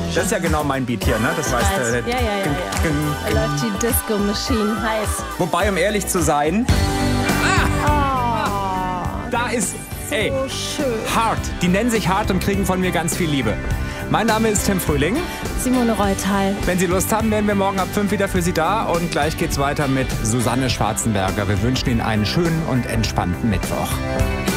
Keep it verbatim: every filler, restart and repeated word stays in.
Das ist ja genau mein Beat hier, ne? Das weißt du. Ja, ja, ja, ja. Da läuft die Disco Machine heiß. Wobei, um ehrlich zu sein, Oh, da ist, ey, so schön. Hart. Die nennen sich Hart und kriegen von mir ganz viel Liebe. Mein Name ist Tim Frühling. Simone Reutal. Wenn Sie Lust haben, wären wir morgen ab fünf wieder für Sie da. Und gleich geht's weiter mit Susanne Schwarzenberger. Wir wünschen Ihnen einen schönen und entspannten Mittwoch.